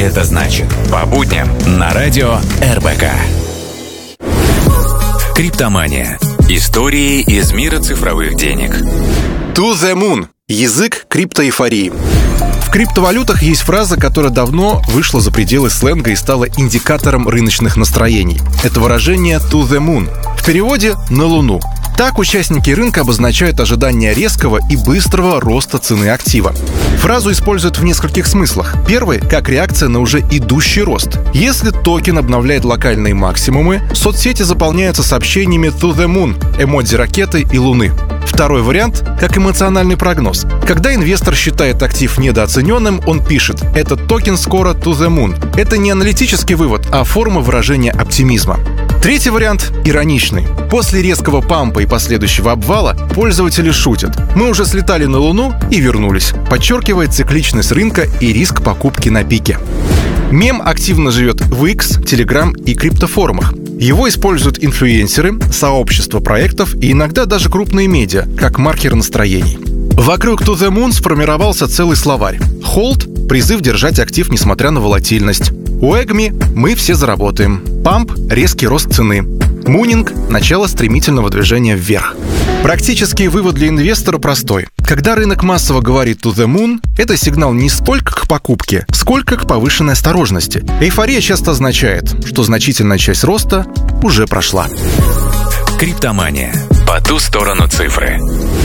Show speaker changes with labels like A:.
A: это значит? По будням на радио РБК. Криптомания. Истории из мира цифровых денег.
B: To the moon – язык криптоэйфории. В криптовалютах есть фраза, которая давно вышла за пределы сленга и стала индикатором рыночных настроений. Это выражение «to the moon». В переводе «на Луну». Так участники рынка обозначают ожидание резкого и быстрого роста цены актива. Фразу используют в нескольких смыслах. Первый – как реакция на уже идущий рост. Если токен обновляет локальные максимумы, соцсети заполняются сообщениями «to the moon», эмодзи ракеты и луны. Второй вариант – как эмоциональный прогноз. Когда инвестор считает актив недооцененным, он пишет «этот токен скоро to the moon». Это не аналитический вывод, а форма выражения оптимизма. Третий вариант – ироничный. После резкого пампа и последующего обвала пользователи шутят. Мы уже слетали на Луну и вернулись, подчеркивая цикличность рынка и риск покупки на пике. Мем активно живет в X, Telegram и криптофорумах. Его используют инфлюенсеры, сообщества проектов и иногда даже крупные медиа, как маркер настроений. Вокруг To the Moon сформировался целый словарь. Hold – призыв держать актив несмотря на волатильность. Уэгми – мы все заработаем. Памп – резкий рост цены. Мунинг – начало стремительного движения вверх. Практический вывод для инвестора простой. Когда рынок массово говорит «to the moon», это сигнал не столько к покупке, сколько к повышенной осторожности. Эйфория часто означает, что значительная часть роста уже прошла.
A: Криптомания. По ту сторону цифры.